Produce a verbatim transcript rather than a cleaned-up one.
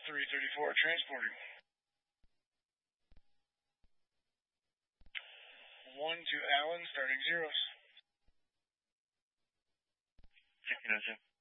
three thirty-four, transporting. one to Allen, starting zeros. sixteen oh two.